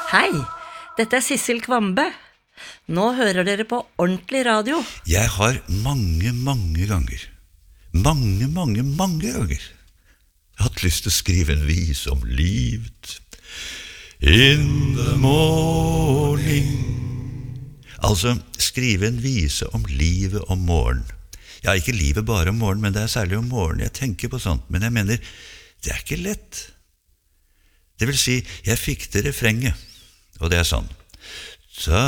Hei, dette Sissel Kvambe. Nå hører dere på ordentlig radio. Jeg har mange ganger hatt lyst til å skrive en vise om livet. In the morning. Altså, skrive en vise om livet om morgen. Ja, ikke livet bare om morgen, men det særlig om morgen jeg tenker på sånt. Men jeg mener, det ikke lett. Det vil si, jeg fikk det refrenget, og det sånn. Ta